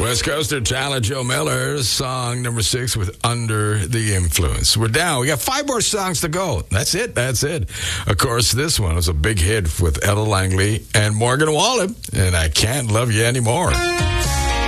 West Coaster Tyler Joe Miller, song number 6 with Under the Influence. We're down. We got 5 more songs to go. That's it. Of course, this one was a big hit with Ella Langley and Morgan Wallen, and I Can't Love You Anymore.